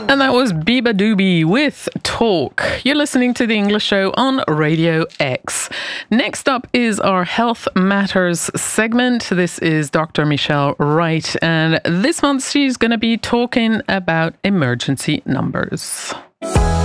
And that was Biba Doobie with Talk. You're listening to The English Show on Radio X. Next up is our Health Matters segment. This is Dr. Michelle Wright, and this month she's going to be talking about emergency numbers.